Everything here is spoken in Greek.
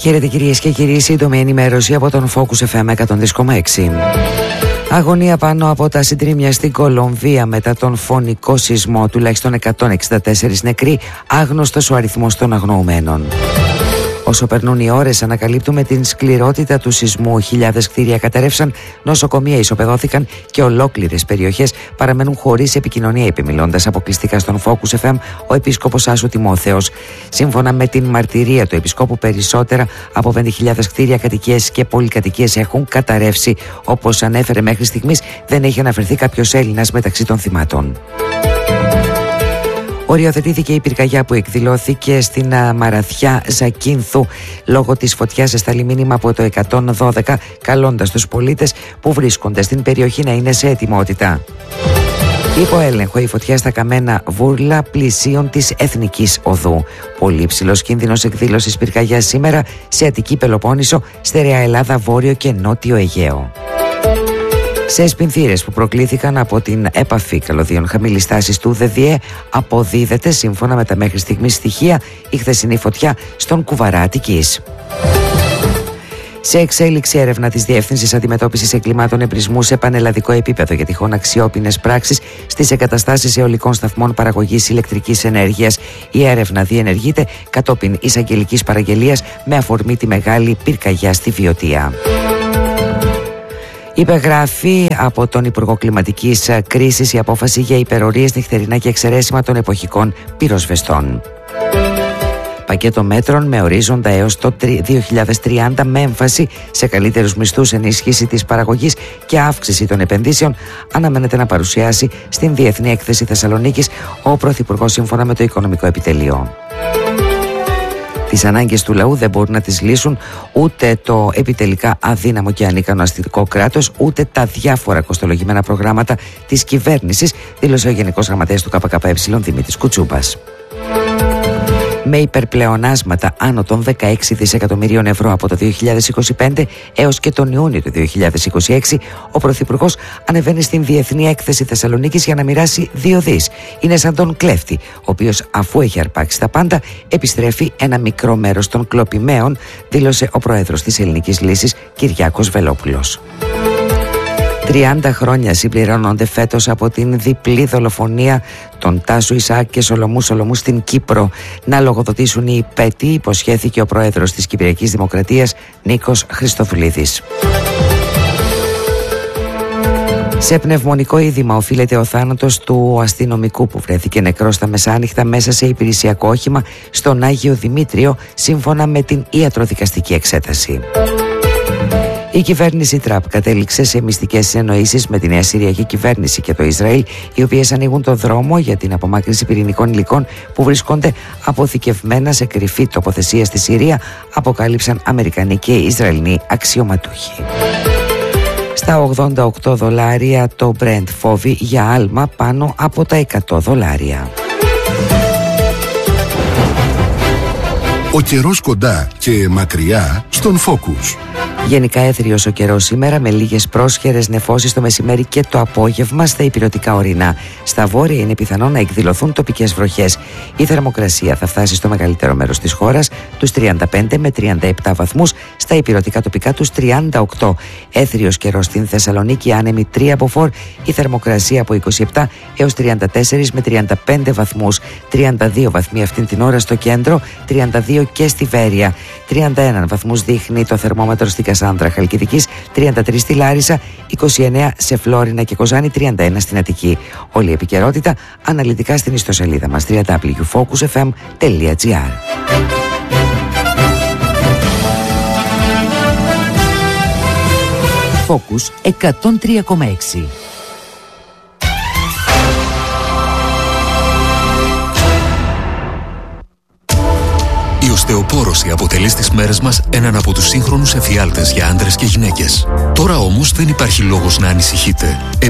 Χαίρετε κυρίες και κύριοι, σύντομη ενημέρωση από τον Focus FM 103,6. Αγωνία πάνω από τα συντρίμμια στην Κολομβία μετά τον φωνικό σεισμό, τουλάχιστον 164 νεκροί, άγνωστος ο αριθμός των αγνοωμένων. Όσο περνούν οι ώρες, ανακαλύπτουμε την σκληρότητα του σεισμού. Χιλιάδες κτίρια κατέρρευσαν, νοσοκομεία ισοπεδώθηκαν και ολόκληρες περιοχές παραμένουν χωρίς επικοινωνία, είπε μιλώντας αποκλειστικά στον Focus FM ο επίσκοπος Άσου Τιμόθεος. Σύμφωνα με την μαρτυρία του επισκόπου, περισσότερα από 5.000 κτίρια, κατοικίες και πολυκατοικίες έχουν καταρρεύσει. Όπως ανέφερε, μέχρι στιγμής δεν έχει αναφερθεί κάποιος Έλληνας μεταξύ των θυμάτων. Οριοθετήθηκε η πυρκαγιά που εκδηλώθηκε στην Μαραθιά Ζακίνθου. Λόγω της φωτιάς εστάλει μήνυμα από το 112, καλώντας τους πολίτες που βρίσκονται στην περιοχή να είναι σε ετοιμότητα. Υπό έλεγχο η φωτιά στα καμένα βούρλα πλησίων της Εθνικής Οδού. Πολύ ψηλός κίνδυνος εκδήλωσης πυρκαγιάς σήμερα σε Αττική Πελοπόννησο, Στερεά Ελλάδα, Βόρειο και Νότιο Αιγαίο. Σε σπινθήρες που προκλήθηκαν από την έπαφη καλωδίων χαμηλής τάσης του ΔΔΕ, αποδίδεται, σύμφωνα με τα μέχρι στιγμής στοιχεία, η χθεσινή φωτιά στον Κουβαρά Αττικής. Σε εξέλιξη έρευνα της Διεύθυνσης Αντιμετώπισης Εγκλημάτων Εμπρισμού σε πανελλαδικό επίπεδο για τυχόν αξιόπινες πράξεις στις εγκαταστάσεις αιωλικών σταθμών παραγωγής ηλεκτρικής ενέργειας. Η έρευνα διενεργείται κατόπιν εισαγγελικής παραγγελίας με αφορμή τη μεγάλη πυρκαγιά στη Βιωτία. Υπεγράφει από τον Υπουργό Κλιματικής Κρίσης η απόφαση για υπερορίες νυχτερινά και εξαιρέσιμα των εποχικών πυροσβεστών. Πακέτο μέτρων με ορίζοντα έως το 2030 με έμφαση σε καλύτερους μισθούς, ενίσχυση της παραγωγής και αύξηση των επενδύσεων αναμένεται να παρουσιάσει στην Διεθνή Έκθεση Θεσσαλονίκης ο Πρωθυπουργός, σύμφωνα με το Οικονομικό Επιτελείο. Τις ανάγκες του λαού δεν μπορούν να τις λύσουν ούτε το επιτελικά αδύναμο και ανίκανο αστικό κράτος, ούτε τα διάφορα κοστολογημένα προγράμματα της κυβέρνησης, δήλωσε ο Γενικός Γραμματέας του ΚΚΕ Δημήτρης Κουτσούμπας. Με υπερπλεονάσματα άνω των 16 δισεκατομμυρίων ευρώ από το 2025 έως και τον Ιούνιο του 2026, ο Πρωθυπουργός ανεβαίνει στην Διεθνή Έκθεση Θεσσαλονίκης για να μοιράσει 2 δις. Είναι σαν τον κλέφτη, ο οποίος, αφού έχει αρπάξει τα πάντα, επιστρέφει ένα μικρό μέρος των κλοπημαίων, δήλωσε ο Πρόεδρος της Ελληνικής Λύσης, Κυριάκος Βελόπουλος. 30 χρόνια συμπληρώνονται φέτος από την διπλή δολοφονία των Τάσου Ισαάκ και Σολομού στην Κύπρο. Να λογοδοτήσουν οι υπέτειοι, υποσχέθηκε ο πρόεδρος της Κυπριακής Δημοκρατίας, Νίκος Χριστοδουλίδης. Σε πνευμονικό είδημα οφείλεται ο θάνατος του αστυνομικού που βρέθηκε νεκρός στα μεσάνυχτα μέσα σε υπηρεσιακό όχημα στον Άγιο Δημήτριο, σύμφωνα με την ιατροδικαστική εξέταση. Η κυβέρνηση Τραμπ κατέληξε σε μυστικές συνεννοήσεις με τη νέα Συριακή κυβέρνηση και το Ισραήλ, οι οποίες ανοίγουν το δρόμο για την απομάκρυνση πυρηνικών υλικών που βρίσκονται αποθηκευμένα σε κρυφή τοποθεσία στη Συρία, αποκάλυψαν Αμερικανοί και Ισραηλοί αξιωματούχοι. Στα $88 το Brent φόβει για άλμα πάνω από τα $100. Ο καιρός κοντά και μακριά στον Focus. Γενικά έθριος ο καιρός σήμερα, με λίγες πρόσχερες νεφώσεις το μεσημέρι και το απόγευμα στα ηπειρωτικά ορεινά. Στα βόρεια είναι πιθανό να εκδηλωθούν τοπικές βροχές. Η θερμοκρασία θα φτάσει στο μεγαλύτερο μέρος της χώρας τους 35 με 37 βαθμούς, στα ηπειρωτικά τοπικά τους 38. Έθριος καιρός στην Θεσσαλονίκη, άνεμη 3 από 4, η θερμοκρασία από 27 έως 34 με 35 βαθμούς. 32 βαθμοί αυτήν την ώρα στο κέντρο, 32 και στη Βέρεια. 31 βαθμούς δείχνει το θερμόμετρο στην Κασάνδρα Χαλκιδικής, 33 στη Λάρισα, 29 σε Φλόρινα και Κοζάνη, 31 στην Αττική. Όλη η επικαιρότητα αναλυτικά στην ιστοσελίδα μας www.focusfm.gr. Focus 103,6. Η οστεοπόρωση αποτελεί στις μέρες μας έναν από τους σύγχρονους εφιάλτες για άντρες και γυναίκες. Τώρα όμως δεν υπάρχει λόγος να ανησυχείτε.